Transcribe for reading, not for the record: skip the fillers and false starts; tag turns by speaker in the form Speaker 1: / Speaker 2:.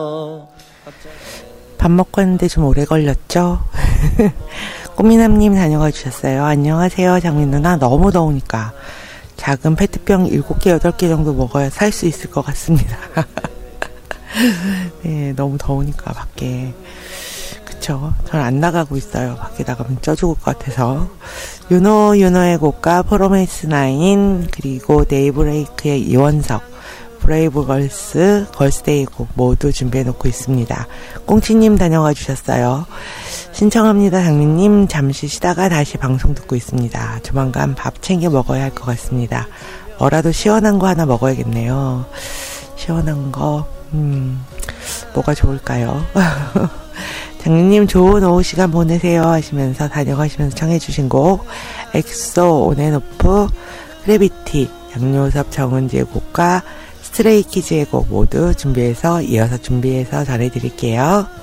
Speaker 1: 밥 먹고 왔는데 좀 오래 걸렸죠? 꼬미남님 다녀가 주셨어요. 안녕하세요, 장민 누나. 너무 더우니까 작은 페트병 7개, 8개 정도 먹어야 살 수 있을 것 같습니다. 네, 너무 더우니까 밖에. 그쵸? 전 안 나가고 있어요. 밖에 나가면 쪄 죽을 것 같아서. 유노의 곡과 프로메이스 9, 그리고 데이브레이크의 이원석, 브레이브걸스, 걸스데이 곡 모두 준비해놓고 있습니다. 꽁치님 다녀가 주셨어요. 신청합니다, 장민님. 잠시 쉬다가 다시 방송 듣고 있습니다. 조만간 밥 챙겨 먹어야 할 것 같습니다. 뭐라도 시원한 거 하나 먹어야겠네요. 시원한 거, 뭐가 좋을까요? 장민님 좋은 오후 시간 보내세요 하시면서 다녀가시면서 청해주신 곡 엑소, 온앤오프, 크래비티, 양요섭, 정은지의 곡과 스트레이키즈의 곡 모두 이어서 준비해서 전해드릴게요.